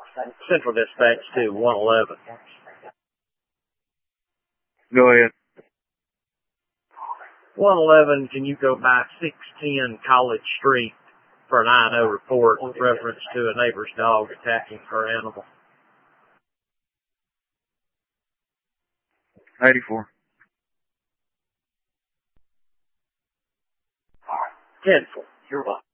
Central Dispatch to 111. Go ahead. 111, can you go by 610 College Street for an I&O report with reference to a neighbor's dog attacking her animal? 84. 10-4. You're welcome.